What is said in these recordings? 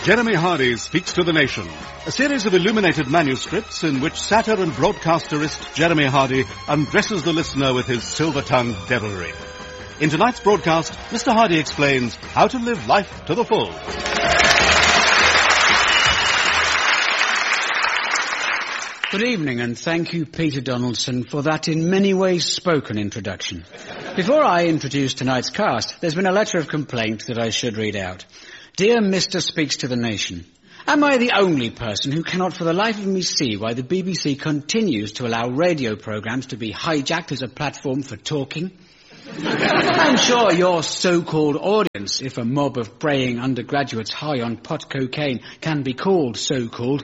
Jeremy Hardy Speaks to the Nation, a series of illuminated manuscripts in which satyr and broadcasterist Jeremy Hardy undresses the listener with his silver-tongued devilry. In tonight's broadcast, Mr. Hardy explains how to live life to the full. Good evening, and thank you, Peter Donaldson, for that in many ways spoken introduction. Before I introduce tonight's cast, there's been a letter of complaint that I should read out. Dear Mr. Speaks to the Nation, am I the only person who cannot for the life of me see why the BBC continues to allow radio programmes to be hijacked as a platform for talking? I'm sure your so-called audience, if a mob of praying undergraduates high on pot cocaine can be called so-called,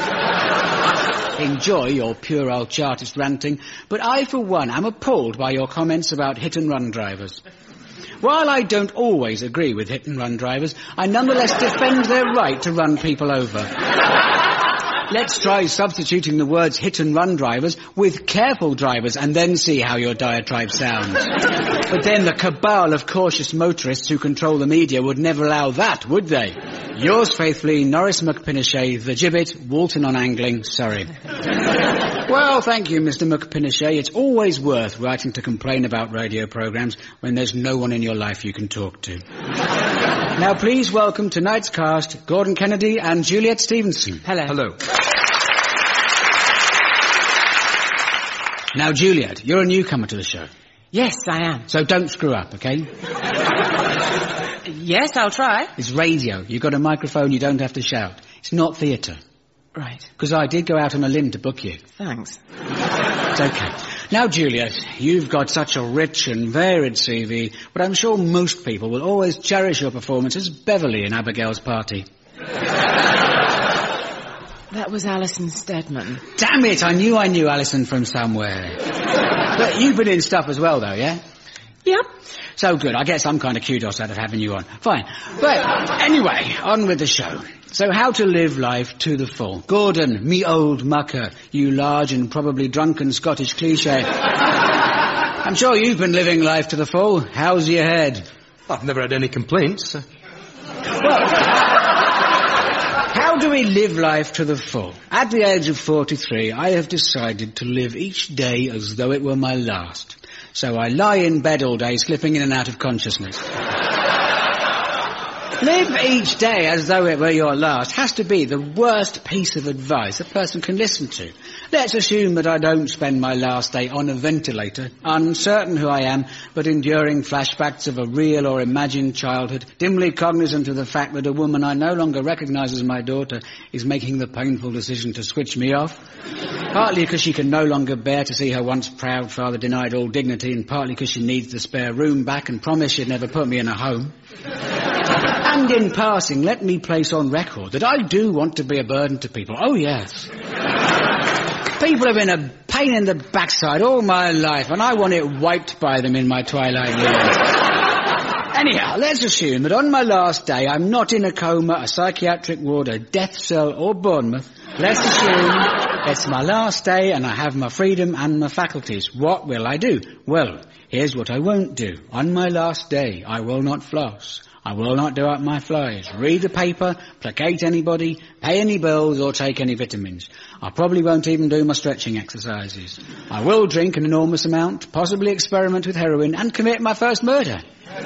enjoy your puerile chartist ranting, but I, for one, am appalled by your comments about hit-and-run drivers. While I don't always agree with hit-and-run drivers, I nonetheless defend their right to run people over. Let's try substituting the words hit-and-run drivers with careful drivers and then see how your diatribe sounds. But then the cabal of cautious motorists who control the media would never allow that, would they? Yours faithfully, Norris McPinachet, The Gibbet, Walton on Angling, Surrey. Well, thank you, Mr. McPinachet. It's always worth writing to complain about radio programmes when there's no one in your life you can talk to. Now, please welcome tonight's cast, Gordon Kennedy and Juliet Stevenson. Hello. Hello. Now, Juliet, you're a newcomer to the show. Yes, I am. So don't screw up, okay? Yes, I'll try. It's radio. You've got a microphone, you don't have to shout. It's not theatre. Right. Because I did go out on a limb to book you. Thanks. It's okay. Now, Juliet, you've got such a rich and varied CV, but I'm sure most people will always cherish your performance as Beverly in Abigail's Party. That was Alison Steadman. Damn it, I knew Alison from somewhere. But you've been in stuff as well, though, yeah? Yep. So good, I get some kind of kudos out of having you on. Fine. But anyway, on with the show. So how to live life to the full. Gordon, me old mucker, you large and probably drunken Scottish cliché. I'm sure you've been living life to the full. How's your head? I've never had any complaints. Well, how do we live life to the full? At the age of 43, I have decided to live each day as though it were my last. So I lie in bed all day, slipping in and out of consciousness. Live each day as though it were your last has to be the worst piece of advice a person can listen to. Let's assume that I don't spend my last day on a ventilator, uncertain who I am, but enduring flashbacks of a real or imagined childhood, dimly cognizant of the fact that a woman I no longer recognise as my daughter is making the painful decision to switch me off. Partly because she can no longer bear to see her once proud father denied all dignity, and partly because she needs the spare room back and promised she'd never put me in a home. And in passing, let me place on record that I do want to be a burden to people. Oh, yes. People have been a pain in the backside all my life, and I want it wiped by them in my twilight years. Anyhow, let's assume that on my last day, I'm not in a coma, a psychiatric ward, a death cell, or Bournemouth. Let's assume it's my last day and I have my freedom and my faculties. What will I do? Well, here's what I won't do. On my last day, I will not floss. I will not do up my flies, read the paper, placate anybody, pay any bills or take any vitamins. I probably won't even do my stretching exercises. I will drink an enormous amount, possibly experiment with heroin and commit my first murder.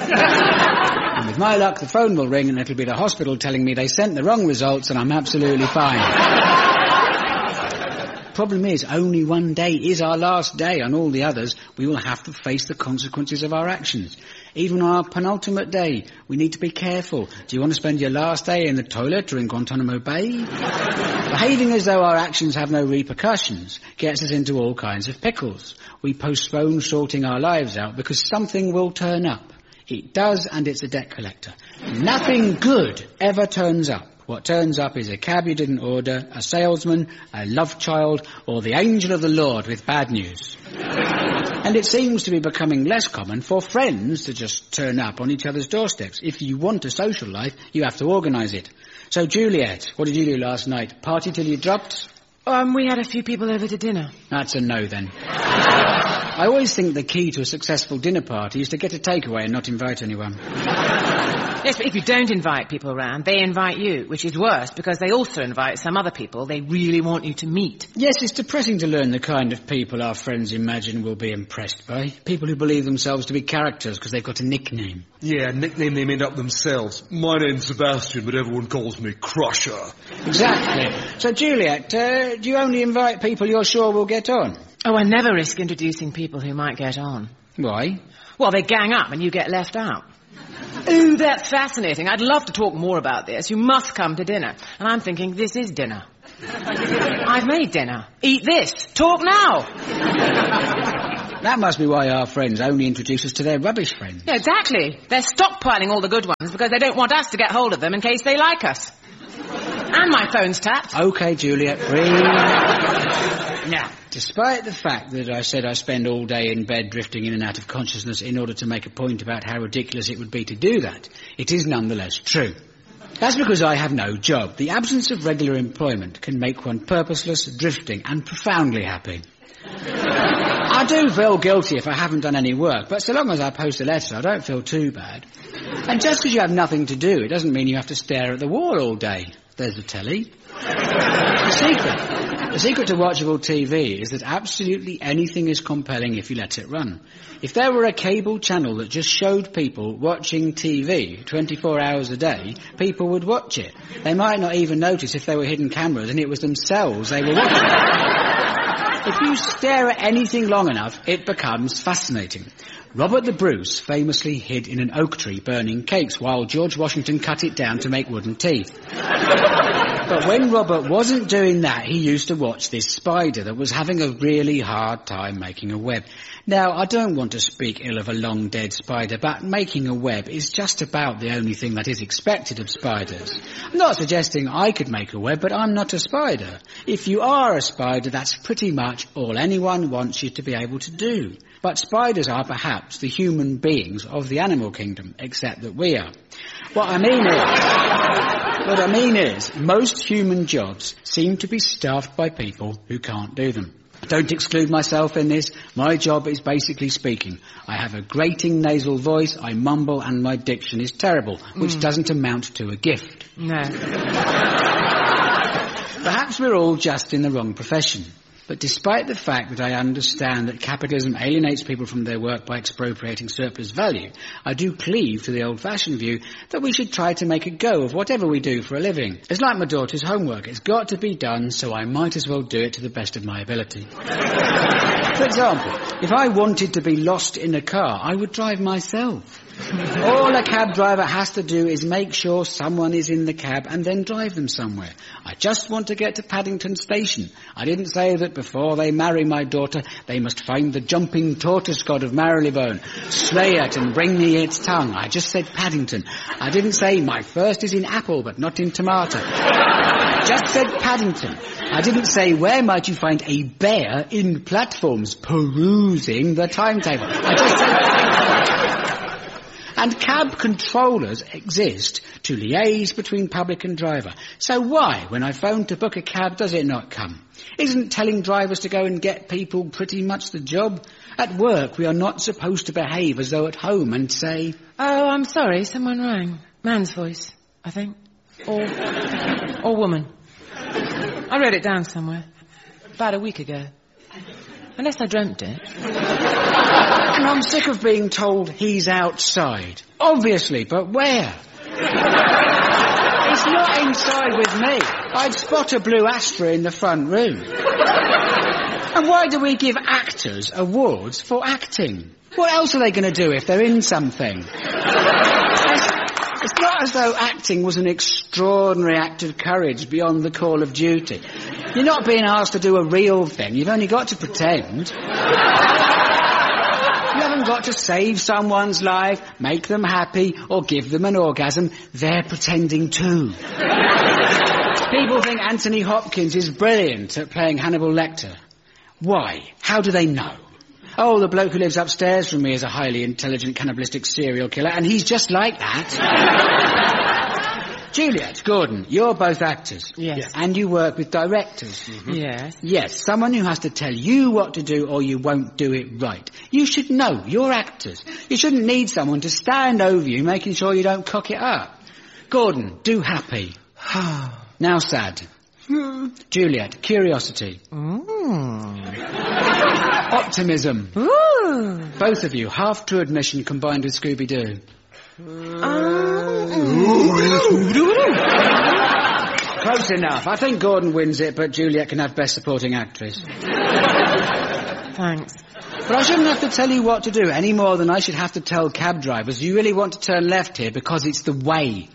And with my luck, the phone will ring and it'll be the hospital telling me they sent the wrong results and I'm absolutely fine. Problem is, only one day is our last day. On all the others, we will have to face the consequences of our actions. Even on our penultimate day, we need to be careful. Do you want to spend your last day in the toilet or in Guantanamo Bay? Behaving as though our actions have no repercussions gets us into all kinds of pickles. We postpone sorting our lives out because something will turn up. It does, and it's a debt collector. Nothing good ever turns up. What turns up is a cab you didn't order, a salesman, a love child, or the angel of the Lord with bad news. And it seems to be becoming less common for friends to just turn up on each other's doorsteps. If you want a social life, you have to organise it. So, Juliet, what did you do last night? Party till you dropped? We had a few people over to dinner. That's a no, then. I always think the key to a successful dinner party is to get a takeaway and not invite anyone. Yes, but if you don't invite people around, they invite you, which is worse because they also invite some other people they really want you to meet. Yes, it's depressing to learn the kind of people our friends imagine we'll be impressed by. People who believe themselves to be characters because they've got a nickname. Yeah, nickname they made up themselves. My name's Sebastian, but everyone calls me Crusher. Exactly. So, Juliet, do you only invite people you're sure will get on? Oh, I never risk introducing people who might get on. Why? Well, they gang up and you get left out. Ooh, that's fascinating. I'd love to talk more about this. You must come to dinner. And I'm thinking, this is dinner. I've made dinner. Eat this. Talk now. That must be why our friends only introduce us to their rubbish friends. Yeah, exactly. They're stockpiling all the good ones because they don't want us to get hold of them in case they like us. And my phone's tapped. OK, Juliet, breathe. Now, despite the fact that I said I spend all day in bed drifting in and out of consciousness in order to make a point about how ridiculous it would be to do that, it is nonetheless true. That's because I have no job. The absence of regular employment can make one purposeless, drifting, and profoundly happy. I do feel guilty if I haven't done any work, but so long as I post a letter, I don't feel too bad. And just because you have nothing to do, it doesn't mean you have to stare at the wall all day. There's the telly. The secret to watchable TV is that absolutely anything is compelling if you let it run. If there were a cable channel that just showed people watching TV 24 hours a day, people would watch it. They might not even notice if there were hidden cameras and it was themselves they were watching. If you stare at anything long enough, it becomes fascinating. Robert the Bruce famously hid in an oak tree burning cakes while George Washington cut it down to make wooden teeth. But when Robert wasn't doing that, he used to watch this spider that was having a really hard time making a web. Now, I don't want to speak ill of a long-dead spider, but making a web is just about the only thing that is expected of spiders. I'm not suggesting I could make a web, but I'm not a spider. If you are a spider, that's pretty much all anyone wants you to be able to do. But spiders are perhaps the human beings of the animal kingdom, except that we are. What I mean is, most human jobs seem to be staffed by people who can't do them. Don't exclude myself in this. My job is basically speaking. I have a grating nasal voice, I mumble, and my diction is terrible, which doesn't amount to a gift. No. Perhaps we're all just in the wrong profession. But despite the fact that I understand that capitalism alienates people from their work by expropriating surplus value, I do cleave to the old-fashioned view that we should try to make a go of whatever we do for a living. It's like my daughter's homework. It's got to be done, so I might as well do it to the best of my ability. For example, if I wanted to be lost in a car, I would drive myself. All a cab driver has to do is make sure someone is in the cab and then drive them somewhere. I just want to get to Paddington Station. I didn't say that before they marry my daughter, they must find the jumping tortoise god of Marylebone, slay it and bring me its tongue. I just said Paddington. I didn't say my first is in apple but not in tomato. I just said Paddington. I didn't say where might you find a bear in platforms perusing the timetable. I just said And cab controllers exist to liaise between public and driver. So why, when I phone to book a cab, does it not come? Isn't telling drivers to go and get people pretty much the job? At work, we are not supposed to behave as though at home and say... Oh, I'm sorry, someone rang. Man's voice, I think. Or woman. I wrote it down somewhere. About a week ago. Unless I dreamt it. And I'm sick of being told he's outside. Obviously, but where? It's not inside with me. I'd spot a blue Astra in the front room. And why do we give actors awards for acting? What else are they going to do if they're in something? It's not as though acting was an extraordinary act of courage beyond the call of duty. You're not being asked to do a real thing. You've only got to pretend. You haven't got to save someone's life, make them happy, or give them an orgasm. They're pretending too. People think Anthony Hopkins is brilliant at playing Hannibal Lecter. Why? How do they know? Oh, the bloke who lives upstairs from me is a highly intelligent cannibalistic serial killer, and he's just like that. Juliet, Gordon, you're both actors. Yes. And you work with directors. Mm-hmm. Yes. Yes, someone who has to tell you what to do or you won't do it right. You should know, you're actors. You shouldn't need someone to stand over you making sure you don't cock it up. Gordon, do happy. Now sad. Juliet, curiosity. Optimism. Ooh. Both of you, half-true admission combined with Scooby-Doo. Close enough. I think Gordon wins it, but Juliet can have Best Supporting Actress. Thanks. But I shouldn't have to tell you what to do any more than I should have to tell cab drivers you really want to turn left here because it's the way.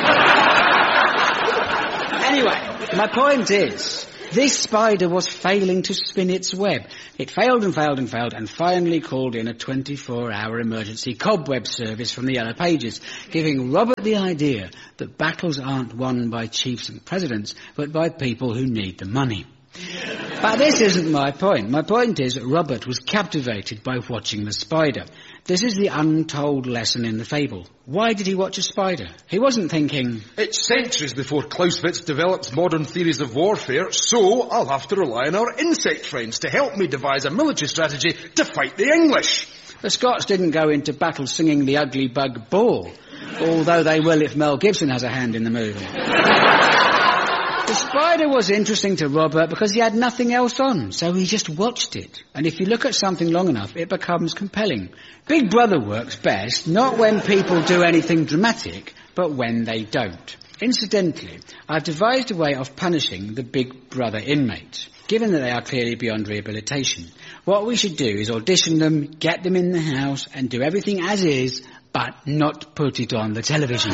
Anyway, my point is, this spider was failing to spin its web. It failed and failed and failed and finally called in a 24-hour emergency cobweb service from the Yellow Pages, giving Robert the idea that battles aren't won by chiefs and presidents, but by people who need the money. But this isn't my point. My point is that Robert was captivated by watching the spider. This is the untold lesson in the fable. Why did he watch a spider? He wasn't thinking... It's centuries before Clausewitz develops modern theories of warfare, so I'll have to rely on our insect friends to help me devise a military strategy to fight the English. The Scots didn't go into battle singing the ugly bug ball, although they will if Mel Gibson has a hand in the movie. The spider was interesting to Robert because he had nothing else on, so he just watched it. And if you look at something long enough, it becomes compelling. Big Brother works best, not when people do anything dramatic, but when they don't. Incidentally, I've devised a way of punishing the Big Brother inmates, given that they are clearly beyond rehabilitation. What we should do is audition them, get them in the house, and do everything as is, but not put it on the television.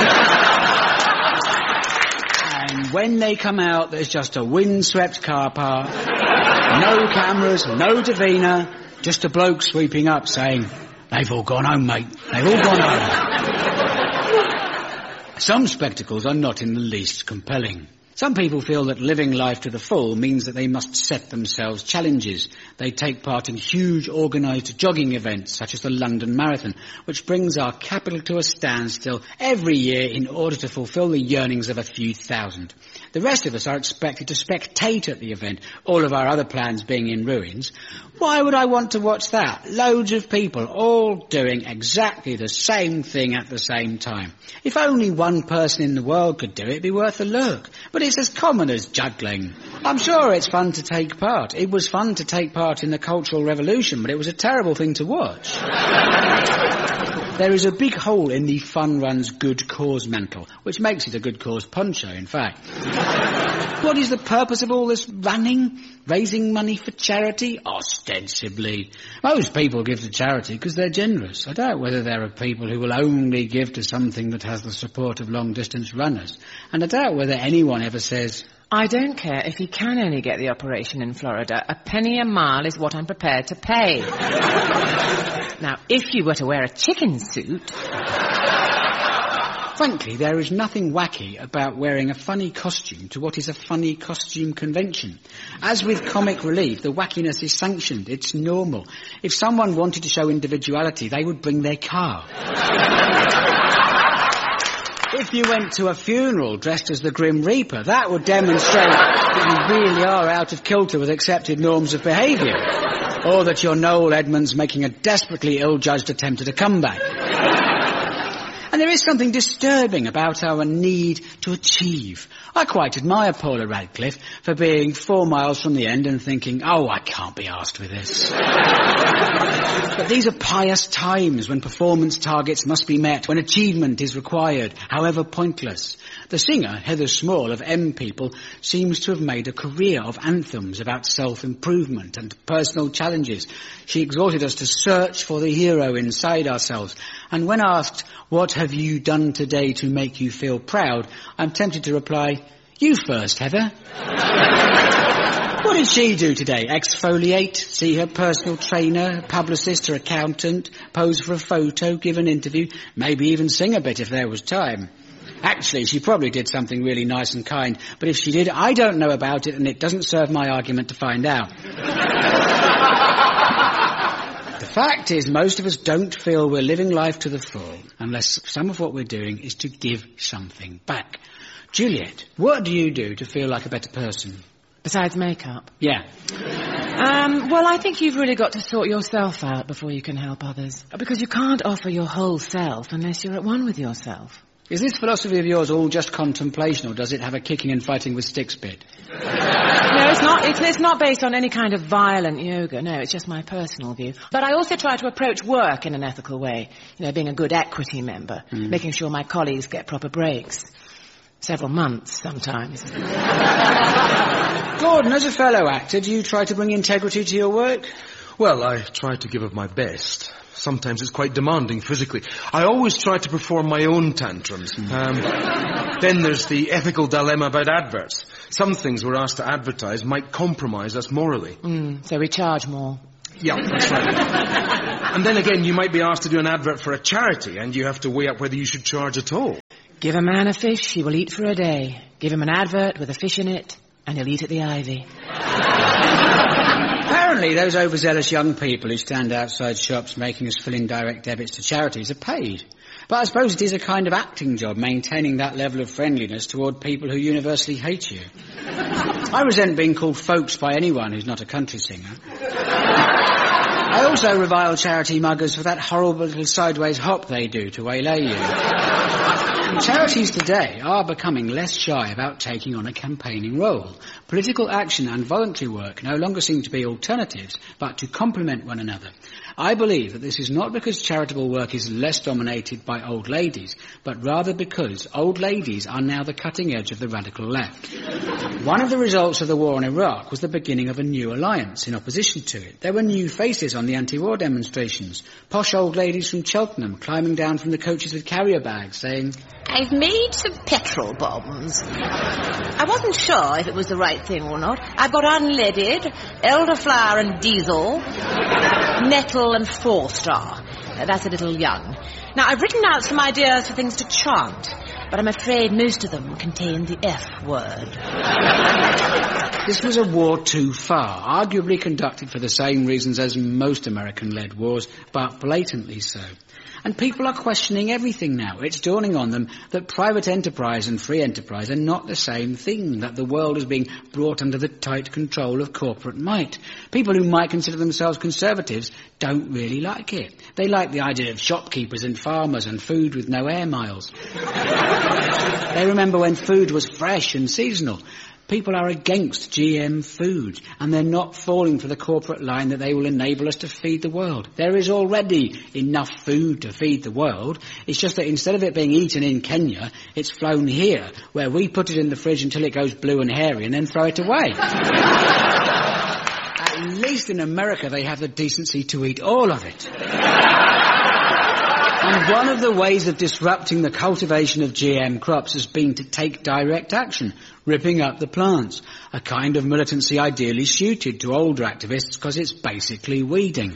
And when they come out, there's just a windswept car park, no cameras, no Davina, just a bloke sweeping up saying, "They've all gone home, mate. They've all gone home." Some spectacles are not in the least compelling. Some people feel that living life to the full means that they must set themselves challenges. They take part in huge organised jogging events, such as the London Marathon, which brings our capital to a standstill every year in order to fulfil the yearnings of a few thousand. The rest of us are expected to spectate at the event, all of our other plans being in ruins. Why would I want to watch that? Loads of people all doing exactly the same thing at the same time. If only one person in the world could do it, it'd be worth a look. But it's as common as juggling. I'm sure it's fun to take part. It was fun to take part in the Cultural Revolution, but it was a terrible thing to watch. There is a big hole in the Fun Runs Good Cause mantle, which makes it a good cause poncho, in fact. What is the purpose of all this running? Raising money for charity? Ostensibly. Most people give to charity because they're generous. I doubt whether there are people who will only give to something that has the support of long-distance runners. And I doubt whether anyone ever says, "I don't care if he can only get the operation in Florida. A penny a mile is what I'm prepared to pay." Now, if you were to wear a chicken suit... Frankly, there is nothing wacky about wearing a funny costume to what is a funny costume convention. As with comic relief, the wackiness is sanctioned. It's normal. If someone wanted to show individuality, they would bring their car. If you went to a funeral dressed as the Grim Reaper, that would demonstrate that you really are out of kilter with accepted norms of behaviour. Or that you're Noel Edmonds making a desperately ill-judged attempt at a comeback. And there is something disturbing about our need to achieve. I quite admire Paula Radcliffe for being 4 miles from the end and thinking, "Oh, I can't be arsed with this." But these are pious times when performance targets must be met, when achievement is required, however pointless. The singer, Heather Small of M People, seems to have made a career of anthems about self-improvement and personal challenges. She exhorted us to search for the hero inside ourselves. And when asked, "What have you done today to make you feel proud?" I'm tempted to reply, "You first, Heather." What did she do today? Exfoliate, see her personal trainer, publicist or accountant, pose for a photo, give an interview, maybe even sing a bit if there was time. Actually, she probably did something really nice and kind, but if she did, I don't know about it and it doesn't serve my argument to find out. The fact is, most of us don't feel we're living life to the full unless some of what we're doing is to give something back. Juliet, what do you do to feel like a better person? Besides makeup? Yeah. Well, I think you've really got to sort yourself out before you can help others. Because you can't offer your whole self unless you're at one with yourself. Is this philosophy of yours all just contemplation, or does it have a kicking and fighting with sticks bit? No, it's not. It's not based on any kind of violent yoga. No, it's just my personal view. But I also try to approach work in an ethical way. You know, being a good equity member, making sure my colleagues get proper breaks. Several months, sometimes. Gordon, as a fellow actor, do you try to bring integrity to your work? Well, I try to give of my best. Sometimes it's quite demanding physically. I always try to perform my own tantrums. Then there's the ethical dilemma about adverts. Some things we're asked to advertise might compromise us morally. So we charge more. Yeah, that's right. And then again, you might be asked to do an advert for a charity, and you have to weigh up whether you should charge at all. Give a man a fish, he will eat for a day. Give him an advert with a fish in it, and he'll eat at the ivy. Apparently, those overzealous young people who stand outside shops making us fill in direct debits to charities are paid. But I suppose it is a kind of acting job, maintaining that level of friendliness toward people who universally hate you. I resent being called folks by anyone who's not a country singer. I also revile charity muggers for that horrible little sideways hop they do to waylay you. Charities today are becoming less shy about taking on a campaigning role. Political action and voluntary work no longer seem to be alternatives, but to complement one another. I believe that this is not because charitable work is less dominated by old ladies, but rather because old ladies are now the cutting edge of the radical left. One of the results of the war in Iraq was the beginning of a new alliance in opposition to it. There were new faces on the anti-war demonstrations. Posh old ladies from Cheltenham climbing down from the coaches with carrier bags saying, "I've made some petrol bombs. I wasn't sure if it was the right thing or not. I've got unleaded, elderflower and diesel, metal and 4-star. That's a little young. Now, I've written out some ideas for things to chant, but I'm afraid most of them contain the F word." This was a war too far, arguably conducted for the same reasons as most American-led wars, but blatantly so. And people are questioning everything now. It's dawning on them that private enterprise and free enterprise are not the same thing, that the world is being brought under the tight control of corporate might. People who might consider themselves conservatives don't really like it. They like the idea of shopkeepers and farmers and food with no air miles. They remember when food was fresh and seasonal. People are against GM food, and they're not falling for the corporate line that they will enable us to feed the world. There is already enough food to feed the world. It's just that instead of it being eaten in Kenya, it's flown here, where we put it in the fridge until it goes blue and hairy and then throw it away. At least in America they have the decency to eat all of it. And one of the ways of disrupting the cultivation of GM crops has been to take direct action, ripping up the plants, a kind of militancy ideally suited to older activists because it's basically weeding.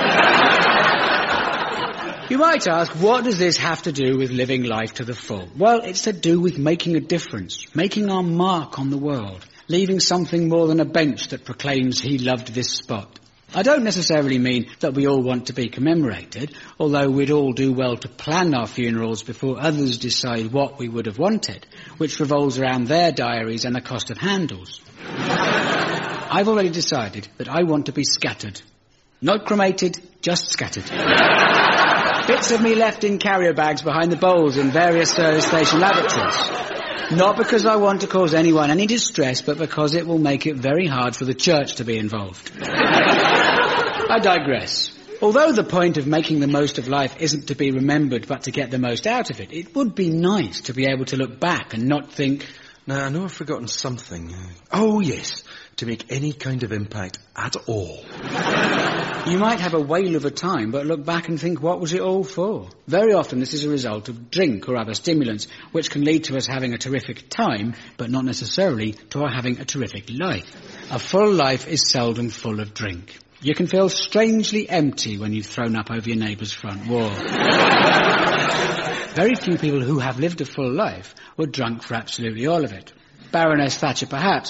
You might ask, what does this have to do with living life to the full? Well, it's to do with making a difference, making our mark on the world, leaving something more than a bench that proclaims he loved this spot. I don't necessarily mean that we all want to be commemorated, although we'd all do well to plan our funerals before others decide what we would have wanted, which revolves around their diaries and the cost of handles. I've already decided that I want to be scattered. Not cremated, just scattered. Bits of me left in carrier bags behind the bowls in various service station lavatories. Not because I want to cause anyone any distress, but because it will make it very hard for the church to be involved. I digress. Although the point of making the most of life isn't to be remembered, but to get the most out of it, it would be nice to be able to look back and not think, "Now, I know I've forgotten something. Oh, yes, to make any kind of impact at all." You might have a whale of a time, but look back and think, what was it all for? Very often this is a result of drink or other stimulants, which can lead to us having a terrific time, but not necessarily to our having a terrific life. A full life is seldom full of drink. You can feel strangely empty when you've thrown up over your neighbour's front wall. Very few people who have lived a full life were drunk for absolutely all of it. Baroness Thatcher, perhaps.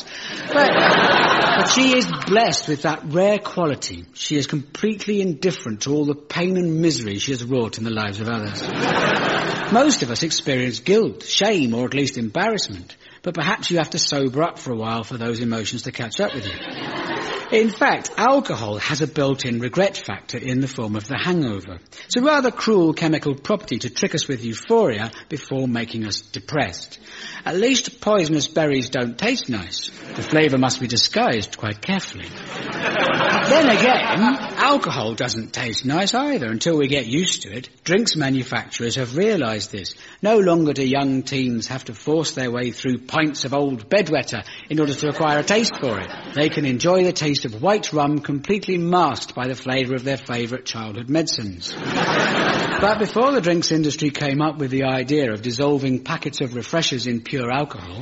But she is blessed with that rare quality. She is completely indifferent to all the pain and misery she has wrought in the lives of others. Most of us experience guilt, shame, or at least embarrassment. But perhaps you have to sober up for a while for those emotions to catch up with you. In fact, alcohol has a built-in regret factor in the form of the hangover. It's a rather cruel chemical property to trick us with euphoria before making us depressed. At least poisonous berries don't taste nice. The flavour must be disguised quite carefully. Then again, alcohol doesn't taste nice either until we get used to it. Drinks manufacturers have realised this. No longer do young teens have to force their way through pints of old bedwetter in order to acquire a taste for it. They can enjoy the taste of white rum completely masked by the flavour of their favourite childhood medicines. But before the drinks industry came up with the idea of dissolving packets of refreshers in pure alcohol,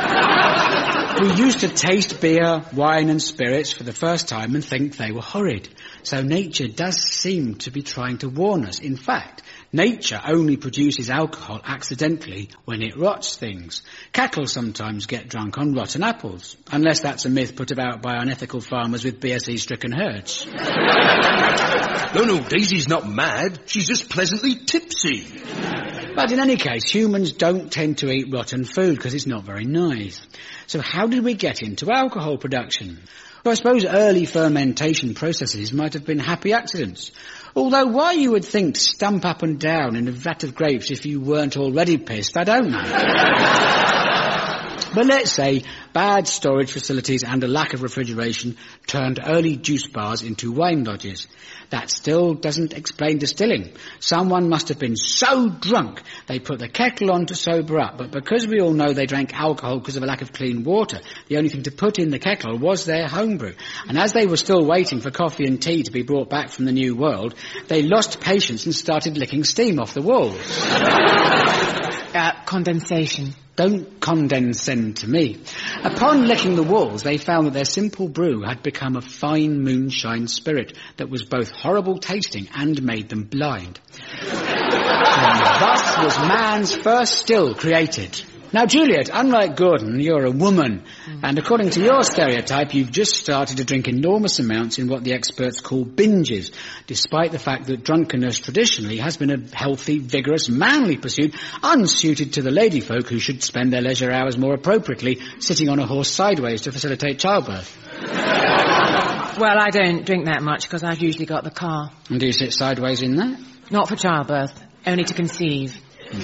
we used to taste beer, wine and spirits for the first time and think they were horrid. So nature does seem to be trying to warn us. In fact, nature only produces alcohol accidentally when it rots things. Cattle sometimes get drunk on rotten apples, unless that's a myth put about by unethical farmers with BSE-stricken herds. No, Daisy's not mad. She's just pleasantly tipsy. But in any case, humans don't tend to eat rotten food because it's not very nice. So how did we get into alcohol production? Well, I suppose early fermentation processes might have been happy accidents. Although why you would think to stump up and down in a vat of grapes if you weren't already pissed, I don't know. But let's say bad storage facilities and a lack of refrigeration turned early juice bars into wine lodges. That still doesn't explain distilling. Someone must have been so drunk they put the kettle on to sober up, but because we all know they drank alcohol because of a lack of clean water, the only thing to put in the kettle was their homebrew. And as they were still waiting for coffee and tea to be brought back from the New World, they lost patience and started licking steam off the walls. Condensation. Don't condescend to me. Upon licking the walls, they found that their simple brew had become a fine moonshine spirit that was both horrible tasting and made them blind. And thus was man's first still created. Now, Juliet, unlike Gordon, you're a woman. And according to your stereotype, you've just started to drink enormous amounts in what the experts call binges, despite the fact that drunkenness traditionally has been a healthy, vigorous, manly pursuit, unsuited to the lady folk who should spend their leisure hours more appropriately sitting on a horse sideways to facilitate childbirth. Well, I don't drink that much because I've usually got the car. And do you sit sideways in that? Not for childbirth, only to conceive.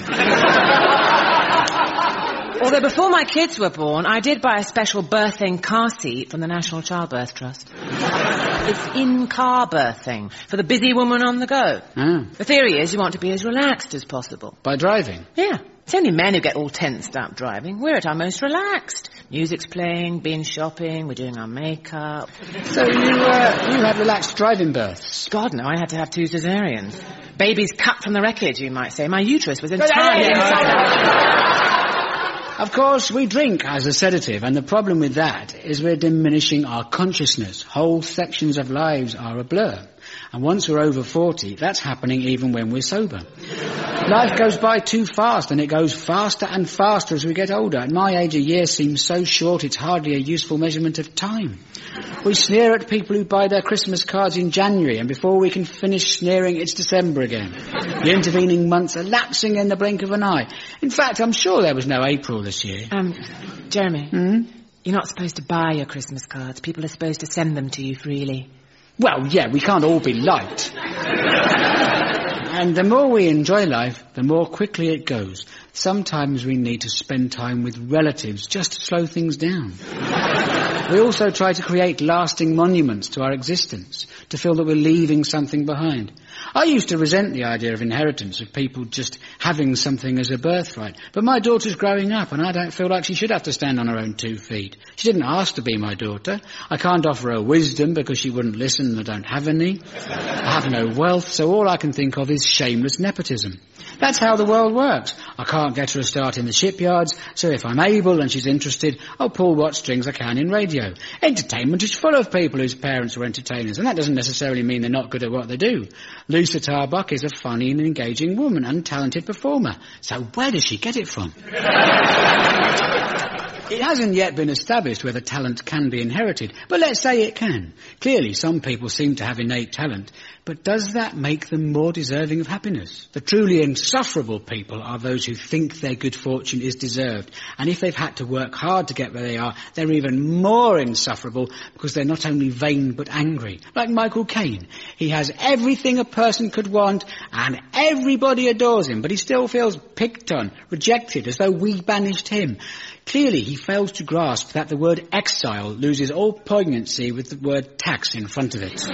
Although before my kids were born, I did buy a special birthing car seat from the National Childbirth Trust. It's in-car birthing for the busy woman on the go. Ah. The theory is you want to be as relaxed as possible. By driving? Yeah. It's only men who get all tensed up driving. We're at our most relaxed. Music's playing, been shopping, we're doing our makeup. So you had relaxed driving births? God, no, I had to have 2 cesareans. Babies cut from the wreckage, you might say. My uterus was entirely inside out. Of course, we drink as a sedative, and the problem with that is we're diminishing our consciousness. Whole sections of lives are a blur. And once we're over 40, that's happening even when we're sober. Life goes by too fast, and it goes faster and faster as we get older. At my age, a year seems so short, it's hardly a useful measurement of time. We sneer at people who buy their Christmas cards in January, and before we can finish sneering, it's December again. The intervening months are lapsing in the blink of an eye. In fact, I'm sure there was no April this year. Jeremy, you're not supposed to buy your Christmas cards. People are supposed to send them to you freely. Well, yeah, we can't all be liked. And the more we enjoy life, the more quickly it goes. Sometimes we need to spend time with relatives just to slow things down. We also try to create lasting monuments to our existence, to feel that we're leaving something behind. I used to resent the idea of inheritance, of people just having something as a birthright. But my daughter's growing up, and I don't feel like she should have to stand on her own 2 feet. She didn't ask to be my daughter. I can't offer her wisdom because she wouldn't listen and I don't have any. I have no wealth, so all I can think of is shameless nepotism. That's how the world works. I can't get her a start in the shipyards, so if I'm able and she's interested, I'll pull what strings I can in radio. Entertainment is full of people whose parents are entertainers, and that doesn't necessarily mean they're not good at what they do. Lucy Tarbuck is a funny and engaging woman and talented performer. So where does she get it from? It hasn't yet been established whether talent can be inherited, but let's say it can. Clearly, some people seem to have innate talent, but does that make them more deserving of happiness? The truly insufferable people are those who think their good fortune is deserved, and if they've had to work hard to get where they are, they're even more insufferable because they're not only vain but angry. Like Michael Caine. He has everything a person could want, and everybody adores him, but he still feels picked on, rejected, as though we banished him. Clearly, he fails to grasp that the word exile loses all poignancy with the word tax in front of it.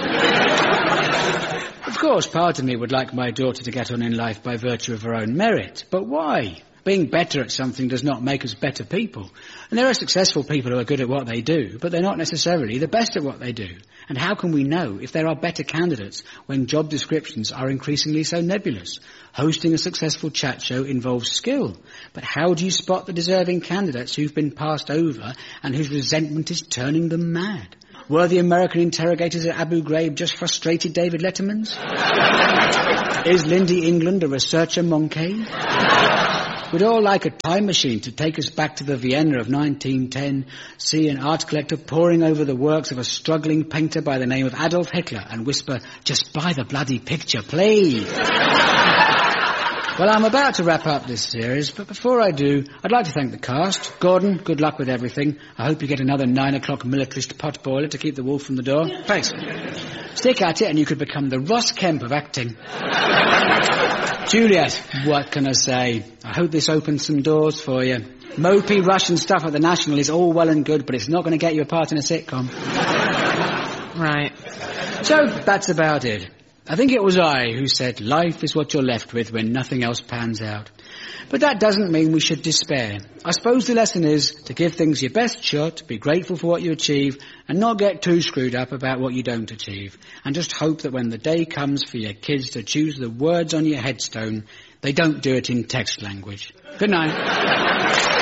Of course, part of me would like my daughter to get on in life by virtue of her own merit. But why? Being better at something does not make us better people. And there are successful people who are good at what they do, but they're not necessarily the best at what they do. And how can we know if there are better candidates when job descriptions are increasingly so nebulous? Hosting a successful chat show involves skill. But how do you spot the deserving candidates who've been passed over and whose resentment is turning them mad? Were the American interrogators at Abu Ghraib just frustrated David Lettermans? Is Lindy England a researcher monkey? We'd all like a time machine to take us back to the Vienna of 1910, see an art collector poring over the works of a struggling painter by the name of Adolf Hitler and whisper, "Just buy the bloody picture, please." Well, I'm about to wrap up this series, but before I do, I'd like to thank the cast. Gordon, good luck with everything. I hope you get another 9 o'clock militarist potboiler to keep the wolf from the door. Thanks. Stick at it and you could become the Ross Kemp of acting. Juliet, what can I say? I hope this opens some doors for you. Mopey Russian stuff at the National is all well and good, but it's not going to get you a part in a sitcom. Right. So, that's about it. I think it was I who said life is what you're left with when nothing else pans out. But that doesn't mean we should despair. I suppose the lesson is to give things your best shot, be grateful for what you achieve, and not get too screwed up about what you don't achieve. And just hope that when the day comes for your kids to choose the words on your headstone, they don't do it in text language. Good night.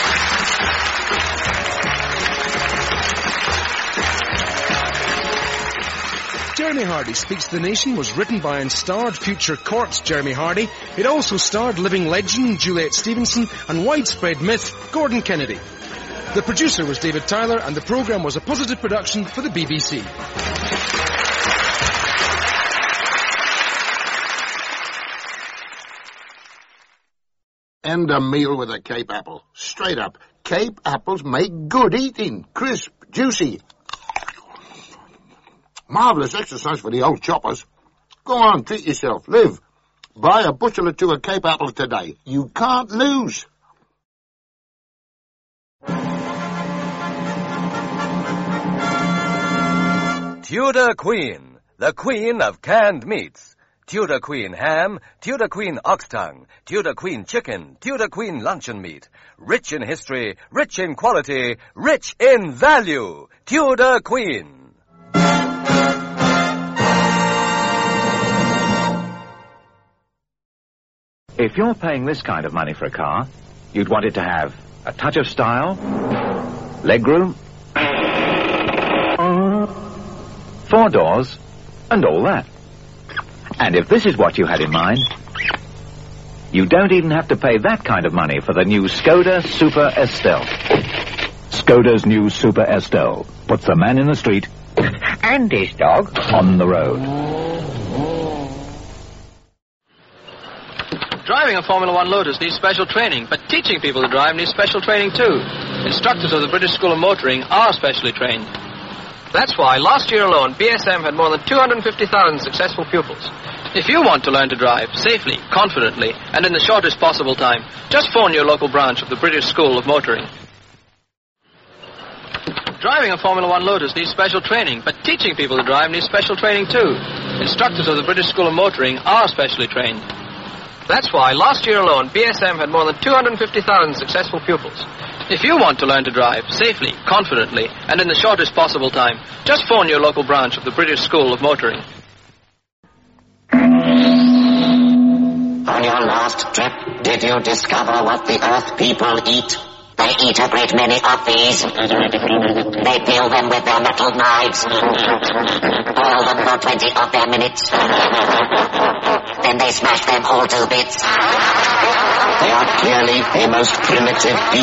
Jeremy Hardy Speaks to the Nation was written by and starred future court Jeremy Hardy. It also starred living legend Juliet Stevenson and widespread myth Gordon Kennedy. The producer was David Tyler and the programme was a positive production for the BBC. And a meal with a Cape apple. Straight up. Cape apples make good eating. Crisp, juicy. Marvellous exercise for the old choppers. Go on, treat yourself. Live. Buy a bushel or two of Cape apples today. You can't lose. Tudor Queen, the queen of canned meats. Tudor Queen ham, Tudor Queen ox tongue, Tudor Queen chicken, Tudor Queen luncheon meat. Rich in history, rich in quality, rich in value. Tudor Queen. If you're paying this kind of money for a car, you'd want it to have a touch of style, legroom, 4 doors, and all that. And if this is what you had in mind, you don't even have to pay that kind of money for the new Skoda Super Estelle. Skoda's new Super Estelle puts the man in the street and his dog on the road. Driving a Formula One Lotus needs special training, but teaching people to drive needs special training too. Instructors of the British School of Motoring are specially trained. That's why last year alone, BSM had more than 250,000 successful pupils. If you want to learn to drive safely, confidently, and in the shortest possible time, just phone your local branch of the British School of Motoring. Driving a Formula One Lotus needs special training, but teaching people to drive needs special training too. Instructors of the British School of Motoring are specially trained. That's why last year alone, BSM had more than 250,000 successful pupils. If you want to learn to drive safely, confidently, and in the shortest possible time, just phone your local branch of the British School of Motoring. On your last trip, did you discover what the Earth people eat? They eat a great many of these. They peel them with their metal knives. Boil them for 20 of their minutes. Then they smash them all to bits. They are clearly a most primitive beast.